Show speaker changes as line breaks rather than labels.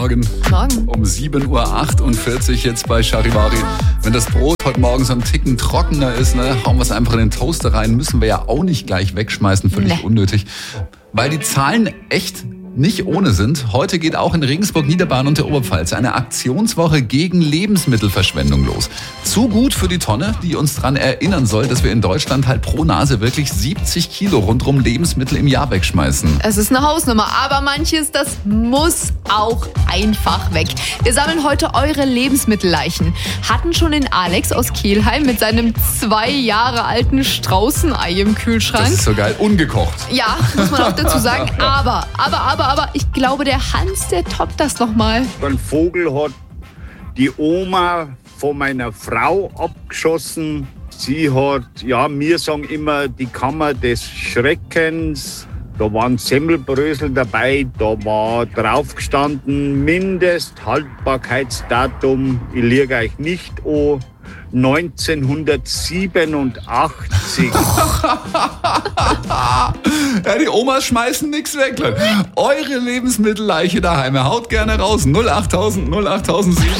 Morgen.
Morgen.
Um 7.48 Uhr jetzt bei Charivari. Wenn das Brot heute Morgen so ein Ticken trockener ist, hauen wir es einfach in den Toaster rein. Müssen wir ja auch nicht gleich wegschmeißen, völlig unnötig. Weil die Zahlen echt nicht ohne sind. Heute geht auch in Regensburg, Niederbayern und der Oberpfalz eine Aktionswoche gegen Lebensmittelverschwendung los. Zu gut für die Tonne, die uns daran erinnern soll, dass wir in Deutschland halt pro Nase wirklich 70 Kilo rundrum Lebensmittel im Jahr wegschmeißen.
Es ist eine Hausnummer, aber manches, das muss auch einfach weg. Wir sammeln heute eure Lebensmittelleichen. Hatten schon den Alex aus Kelheim mit seinem 2 Jahre alten Straußenei im Kühlschrank.
Das ist so geil, ungekocht.
Ja, muss man auch dazu sagen. Aber ich glaube, der Hans, der toppt das nochmal.
Ein Vogel hat die Oma von meiner Frau abgeschossen. Sie hat, wir sagen immer, die Kammer des Schreckens. Da waren Semmelbrösel dabei, da war drauf gestanden, Mindesthaltbarkeitsdatum, ich liege euch nicht an, 1987.
Ja, die Omas schmeißen nichts weg, Leute. Eure Lebensmittelleiche daheim, haut gerne raus. 08000 08007.